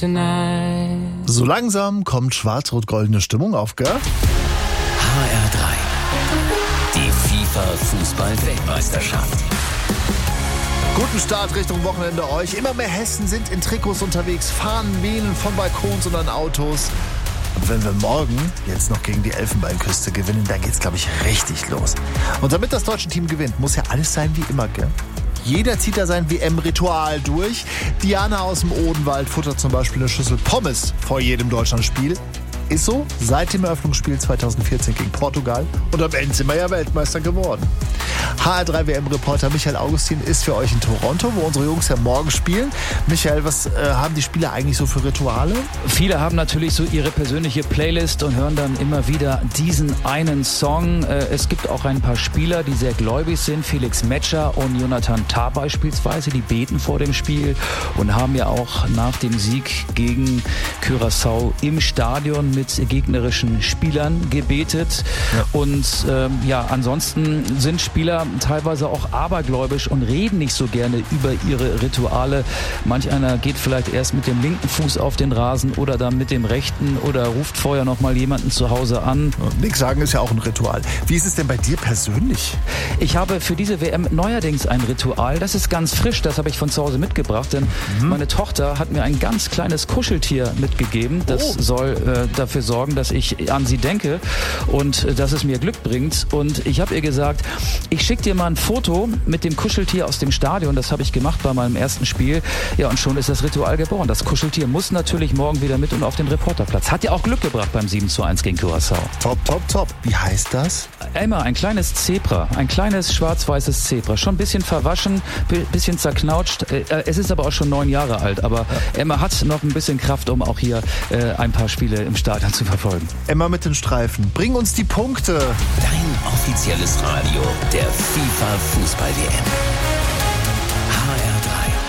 tonight. So langsam kommt schwarz-rot-goldene Stimmung auf, gell? HR3. Die FIFA-Fußball-Weltmeisterschaft. Guten Start Richtung Wochenende euch. Immer mehr Hessen sind in Trikots unterwegs, Fahnen wehen von Balkons und an Autos. Und wenn wir morgen jetzt noch gegen die Elfenbeinküste gewinnen, dann geht's, glaube ich, richtig los. Und damit das deutsche Team gewinnt, muss ja alles sein wie immer, gell? Jeder zieht da sein WM-Ritual durch. Diana aus dem Odenwald futtert zum Beispiel eine Schüssel Pommes vor jedem Deutschlandspiel. Ist so seit dem Eröffnungsspiel 2014 gegen Portugal. Und am Ende sind wir ja Weltmeister geworden. HR3 WM-Reporter Michael Augustin ist für euch in Toronto, wo unsere Jungs ja morgen spielen. Michael, was haben die Spieler eigentlich so für Rituale? Viele haben natürlich so ihre persönliche Playlist und hören dann immer wieder diesen einen Song. Es gibt auch ein paar Spieler, die sehr gläubig sind. Felix Metscher und Jonathan Tah beispielsweise, die beten vor dem Spiel und haben ja auch nach dem Sieg gegen Curaçao im Stadion mit gegnerischen Spielern gebetet. Ja. Und ansonsten sind Spieler teilweise auch abergläubisch und reden nicht so gerne über ihre Rituale. Manch einer geht vielleicht erst mit dem linken Fuß auf den Rasen oder dann mit dem rechten oder ruft vorher noch mal jemanden zu Hause an. Nix sagen ist ja auch ein Ritual. Wie ist es denn bei dir persönlich? Ich habe für diese WM neuerdings ein Ritual. Das ist ganz frisch, das habe ich von zu Hause mitgebracht, denn meine Tochter hat mir ein ganz kleines Kuscheltier mitgegeben. Das soll dafür sorgen, dass ich an sie denke und dass es mir Glück bringt. Und ich habe ihr gesagt, ich schicke dir mal ein Foto mit dem Kuscheltier aus dem Stadion. Das habe ich gemacht bei meinem ersten Spiel. Ja, und schon ist das Ritual geboren. Das Kuscheltier muss natürlich morgen wieder mit und auf den Reporterplatz. Hat ja auch Glück gebracht beim 7:1 gegen Curaçao. Top, top, top. Wie heißt das? Emma, ein kleines Zebra. Ein kleines schwarz-weißes Zebra. Schon ein bisschen verwaschen, bisschen zerknautscht. Es ist aber auch schon 9 Jahre alt. Aber Emma hat noch ein bisschen Kraft, um auch hier ein paar Spiele im Stadion zu verfolgen. Emma mit den Streifen. Bring uns die Punkte. Dein offizielles Radio der FIFA-Fußball-WM. HR3.